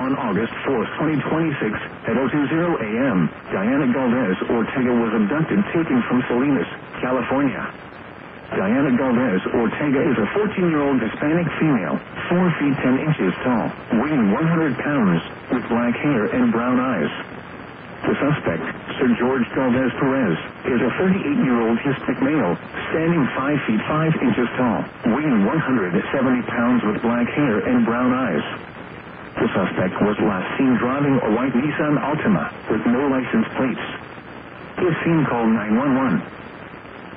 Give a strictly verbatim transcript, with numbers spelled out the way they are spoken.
On August fourth, twenty twenty-six, at oh two oh a m, Diana Galvez Ortega was abducted taken from Salinas, California. Diana Galvez Ortega is a fourteen-year-old Hispanic female, four feet ten inches tall, weighing one hundred pounds, with black hair and brown eyes. The suspect, Sir George Galvez Perez, is a thirty-eight-year-old Hispanic male, standing five feet five inches tall, weighing one hundred seventy pounds with black hair and brown eyes. The suspect was last seen driving a white Nissan Altima with no license plates. His scene called nine one one.